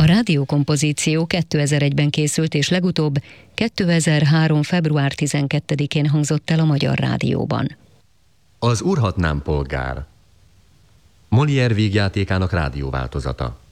rádiókompozíció 2001-ben készült, és legutóbb 2003. február 12-én hangzott el a Magyar Rádióban. Az Urhatnám polgár. Molière vígjátékának rádióváltozata.